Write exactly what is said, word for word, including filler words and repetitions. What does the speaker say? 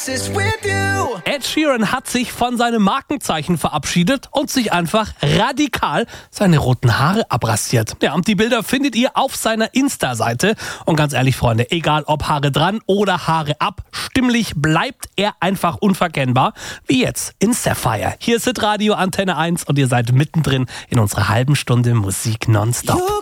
Ed Sheeran hat sich von seinem Markenzeichen verabschiedet und sich einfach radikal seine roten Haare abrasiert. Ja, und die Bilder findet ihr auf seiner Insta-Seite. Und ganz ehrlich, Freunde, egal ob Haare dran oder Haare ab, stimmlich bleibt er einfach unverkennbar, wie jetzt in Sapphire. Hier ist Hitradio Antenne eins und ihr seid mittendrin in unserer halben Stunde Musik nonstop.